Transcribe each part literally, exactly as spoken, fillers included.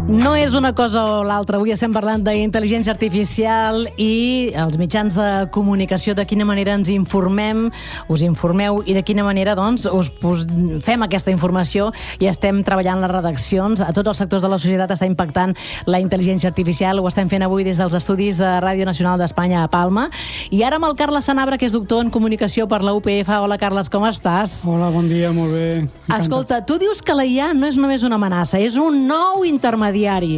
No és una cosa o l'altra. Avui estem parlant d'intel·ligència artificial i els mitjans de comunicació, de quina manera ens informem, us informeu i de quina manera doncs, us, us fem aquesta informació i estem treballant les redaccions. A tots els sectors de la societat està impactant la intel·ligència artificial. Ho estem fent avui des dels estudis de Ràdio Nacional d'Espanya a Palma. I ara amb el Carles Sanabra, que és doctor en comunicació per la U P F. Hola, Carles, com estàs? Hola, bon dia, molt bé. Escolta, tu dius que la I A no és només una amenaça, és un nou intermediari.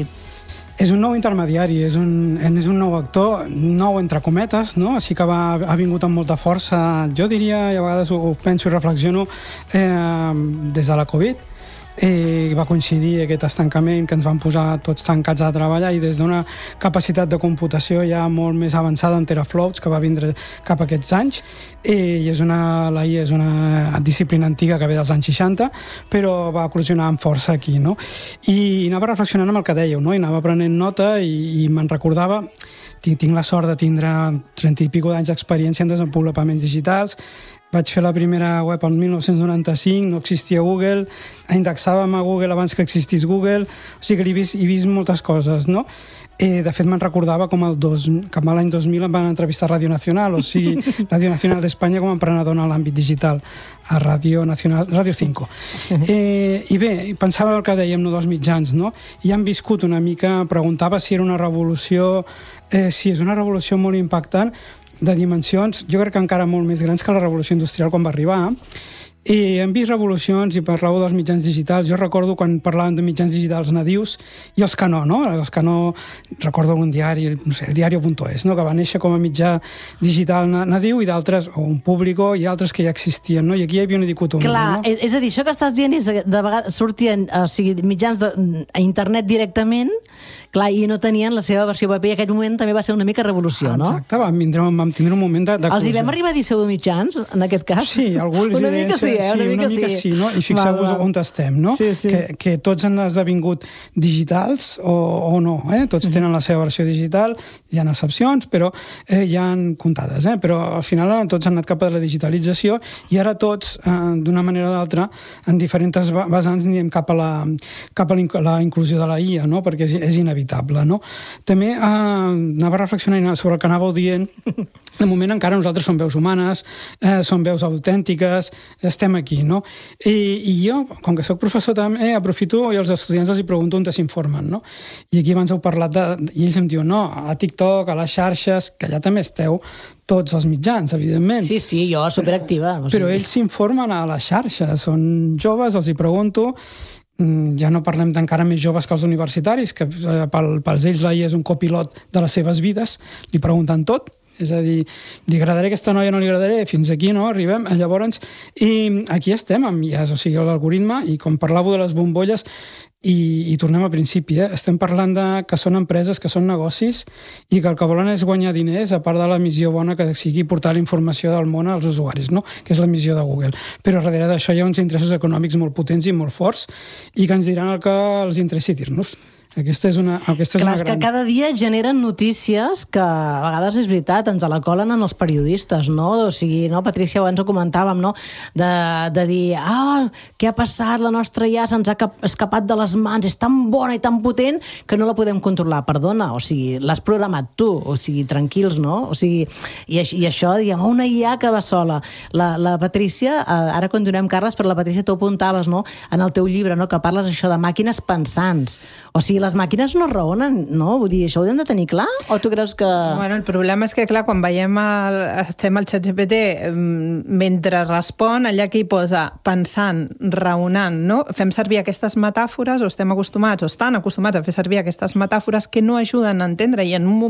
És un nou intermediari, és un, és un nou actor, nou entre cometes, no? Així que va, ha vingut amb molta força, jo diria, i a vegades ho penso i reflexiono, eh, des de la Covid. I va coincidir aquest estancament que ens van posar tots tancats a treballar, i des d'una capacitat de computació ja molt més avançada en teraflops que va vindre cap a aquests anys, i és una, la I A és una disciplina antiga que ve dels anys seixanta, però va eclosionar amb força aquí, no? I anava reflexionant amb el que dèieu, no? I anava prenent nota i, i me'n recordava. Tinc, tinc la sort de tindre trenta i pico d'anys d'experiència en desenvolupaments digitals. Vaig fer la primera web el mil nou-cents noranta-cinc, no existia Google, indexàvem a Google abans que existís Google, o sigui que he vist, he vist moltes coses, no? Eh, de fet, me'n recordava com el dos, cap a l'any dos mil em van entrevistar a Ràdio Nacional, o sigui, Ràdio Nacional d'Espanya com a emprenedor en l'àmbit digital, a Ràdio Nacional, Ràdio cinco. Eh, I bé, pensava el que dèiem, no, dels mitjans, no? I han viscut una mica, preguntava si era una revolució, eh, si és una revolució molt impactant, de dimensions, jo crec que encara molt més grans que la revolució industrial quan va arribar. I hem vist revolucions, i parlàveu dels mitjans digitals. Jo recordo quan parlàvem de mitjans digitals nadius i els que no, no? Els que no, recordo un diari, no sé, el diario punto es, no? Que va néixer com a mitjà digital nadiu, i d'altres, o un público, i altres que ja existien, no? I aquí hi havia una dicotomia. Clar, no? és, és a dir, això que estàs dient és que de vegades sortien, o sigui, mitjans de, a internet directament, clar, i no tenien la seva versió web, i en aquell moment també va ser una mica revolució, no? Exacte, vam, vindre, vam tindre un moment de, de Els hi vam arribar a dir pseudomitjans, en aquest cas? Sí, algú els una mica sí, eh? Sí, una, una mica sí, sí, no? I fixeu-vos on estem, no? Sí, sí. Que, que tots han esdevingut digitals o, o no, eh? Tots tenen la seva versió digital, hi ha excepcions, però eh, hi ha comptades, eh? Però al final tots han anat cap a la digitalització, i ara tots, eh, d'una manera o d'altra, en diferents vessants anirem cap a la, cap a la inclusió de la I A, no? Perquè és, és inevitable, no? També eh, anava reflexionant sobre el que anàveu dient. De moment encara nosaltres som veus humanes, eh, som veus autèntiques, estem aquí, no? I, i jo, com que soc professor també, aprofito i als estudiants els hi pregunto on s'informen, no? I aquí abans heu parlat de... I ells em diuen, no, a TikTok, a les xarxes, que allà també esteu tots els mitjans, evidentment. Sí, sí, jo superactiva. Però, però ells s'informen a les xarxes, són joves, els hi pregunto. Ja no parlem d'encara més joves que els universitaris, que pels ells la I A és un copilot de les seves vides, li pregunten tot. És a dir, li agradaré aquesta noia o no li agradaré, fins aquí, no? Arribem, llavors, i aquí estem amb I A, o sigui, l'algoritme, i com parlàveu de les bombolles, i, i tornem al principi, eh? Estem parlant de que són empreses, que són negocis, i que el que volen és guanyar diners, a part de la missió bona que sigui portar la informació del món als usuaris, no? Que és la missió de Google. Però darrere d'això hi ha uns interessos econòmics molt potents i molt forts, i que ens diran el que els interessi dir-nos. Aquesta és una, aquesta és Clar, una és gran... que cada dia generen notícies que a vegades és veritat, ens la colen en els periodistes, no? O sigui, no, Patrícia, abans ho comentàvem, no? De, de dir, ah, què ha passat? La nostra I A se'ns ha escapat de les mans, és tan bona i tan potent que no la podem controlar. Perdona, o sigui, l'has programat tu, o sigui, tranquils, no? O sigui, i, i això, diguem, una I A que va sola. La, la Patrícia, ara continuem, Carles, però la Patrícia t'ho apuntaves, no? En el teu llibre, no? Que parles això de màquines pensants. O sigui, les màquines no raonen, no? Vull dir, això ho hem de tenir clar? O tu creus que... Bueno, el problema és que, clar, quan veiem el, estem al ChatGPT, mentre respon, allà que hi posa pensant, raonant, no? Fem servir aquestes metàfores, o estem acostumats, o estan acostumats a fer servir aquestes metàfores que no ajuden a entendre, i en un moment